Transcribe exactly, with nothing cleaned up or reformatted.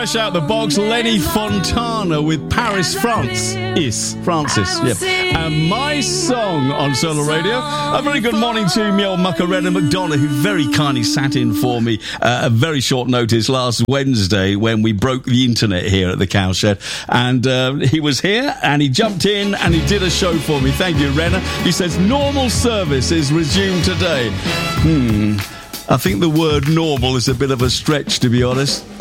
fresh out the box, Lenny Fontana with Paris, France. Is Francis, yeah. And my song on Solar Radio. A very good morning to me old Macarena McDonough, who very kindly sat in for me uh, at very short notice last Wednesday when we broke the internet here at the Cowshed. And uh, he was here and he jumped in and he did a show for me. Thank you, Renner. He says normal service is resumed today. Hmm. I think the word normal is a bit of a stretch, to be honest.